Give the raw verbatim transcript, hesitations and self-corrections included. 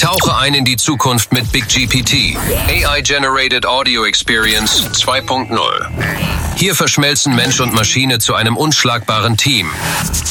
Tauche ein in die Zukunft mit Big G P T. A I-Generated Audio Experience zwei Punkt null. Hier verschmelzen Mensch und Maschine zu einem unschlagbaren Team.